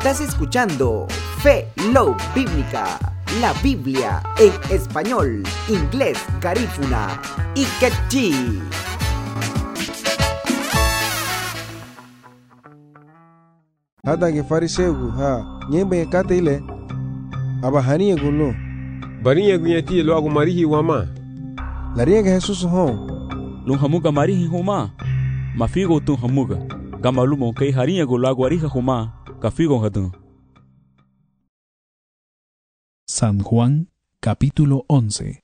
Estás escuchando Fe Love Bíblica, la Biblia en español, inglés, garífuna y quechí. Hada ke fariseu nyembe kate ile abahani gulo bariya gunyati lo agu marihi wama laria ke Jesus hon lu hamuga marihi huma mafigo tu hamuga gamalu mon kai haria gulo agu ariha huma kafigo hadu. San Juan capítulo 11.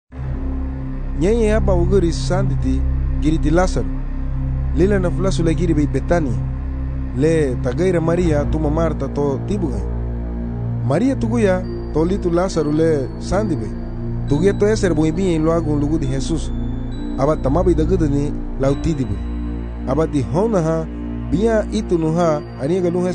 Nyenye hapa uguri sanditi giriti Lázaro lila na fulasu le giri be Betania le tagaira Maria tuma Marta to tibuga Maria tuguya to litu Lázaro le sandibe tuguya to eser boibi lo agun lugu di Jesus aba tamabi dagudni lautidibe aba di hona ha bia itu nuha aniga lu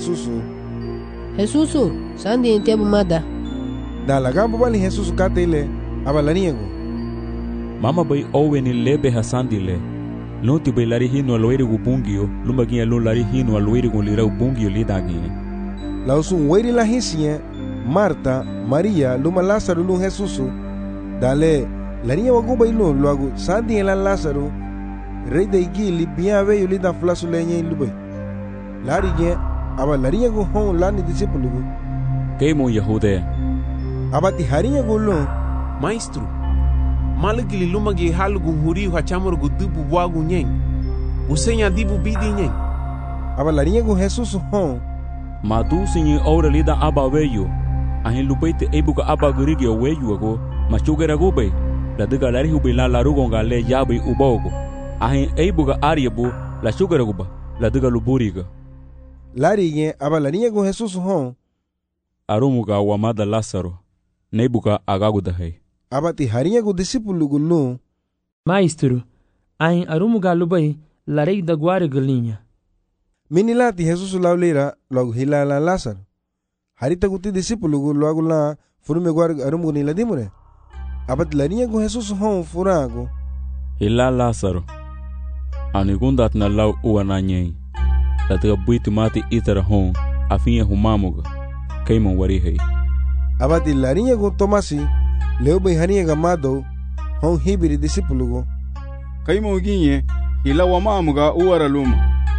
Jesus sandi entiabu mada da la gambo bali Jesus katele aba laniego mama bai oweni lebe hasandile lonti bai lari hino aloiri gubungio lumagia lo lari hino aloiri gulira ubungio lidagi la usun weiri la hisie Marta Maria luma Lázaro lu Jesus dale lania wagumba ilo luagu sandi ela Lázaro rei de igili bia ve yuli da flasu lenye lube lari ge aba lari go hon lani discípulo keimo Yahude aba ti harinha golo maestro malagili lumagi halugu huri hachamur gudubu wagu nyen usenya dibu bidi nyen aba lari go Jesus hon madu sinye ora lida aba weyo ahin lupeite ebuka aba gurigi weyo go machugera gube la diga lari hube la larugo ngale yabe ubogo ahin ebuka ariabu la sugera guba la diga luburiga lari ge aba lari go Jesus hon arumuga wamada Lázaro nebuka agagudahay aba ti harinha go discípulo gulu maestro ahin arumuga lubai larei da guare galinha minilati Jesus laulira logo hilala Lázaro harita guti discípulo gu logo la furume guar arumu ni ladimure abat larinya gu Jesus hon furago hilala Lázaro anigundat na lau uananye latiga buitu mati itara hon afinha humamuga kaimon warihei abat larinya gu Tomasi leu bai harinha gamado hon hibiri discípulo gu kaimon ginye hila wamamuga uaraluma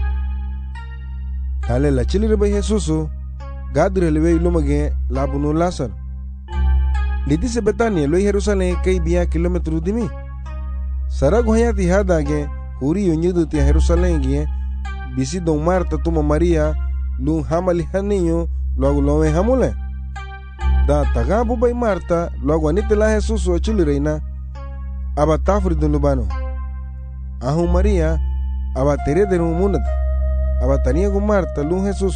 dale la chilire bai Jesus gadre lebe lumage labuno Lázaro lidise Betania lo Jerusalén kay bia kilometro dimi sarago hayati hadage huri yonyudu ti Jerusalén gie bisi don Marta tuma Maria lun hamali haninyo logo lowe hamule da tagabu bai Marta logo anite la Jesus o chilireina aba tafri dun lubano ahu Maria aba tere de rumunat aba tania gu Marta lun Jesus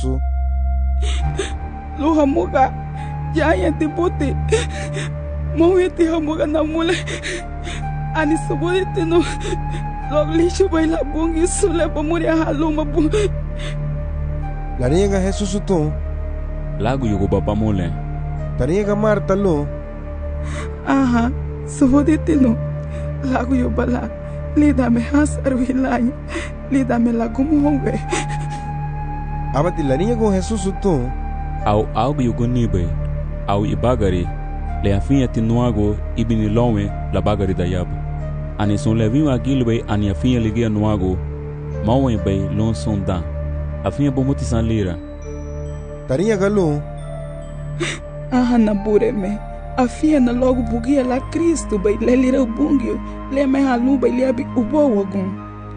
lu hamuga ya tiputi mau yati hamuga namule ani subudite no loglisho baila bungi sule pomuri haluma bu lariega Jesus tu lagu yugo baba mole tariega Marta lo aha subudite no lagu yo bala lida me hasaru hilanya lida me lagu muwe abati lariega Jesus tu au algo yugo nibe au ibagari le afinha tinuago ibini lonwe la bagari da yabo ani son levinho agilbe ani afinha ligia nuago mawen bay lon sonda afinha bomuti san lira tarinha galo aha na bureme afinha na logo bugia la Cristo bay le lira bungio le me halu bay le abi ubo wagun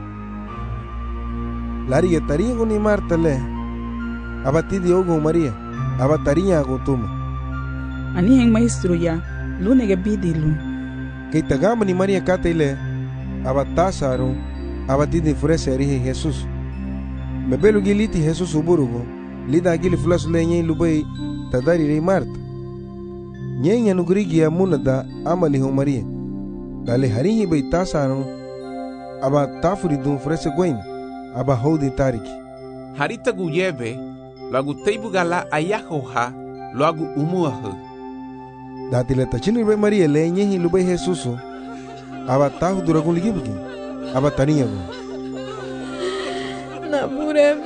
laria tarinha ni Marta le abati diogo Maria abatarinha go tuma ani heng maestro ya lunega bidilu kay tagama ni Maria katele abatasaro abati de frese rihe Jesus mebelu giliti Jesus uburugo lida gili flas lenye lubai tadari re Marta nyenya nugrigi ya munada amali ho Maria dale harihi bai tasaro aba tafuri dun frese goin aba hodi tariki harita guyebe lagu teibu gala ayahoha lagu umuahu dati le tachili bai Maria le nyehi lubai Jesus aba tahu duragun ligibuki aba taniya go na bureme